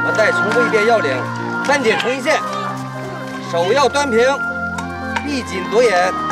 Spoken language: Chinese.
我再重复一遍要领：3点成一线，手要端平，闭紧左眼。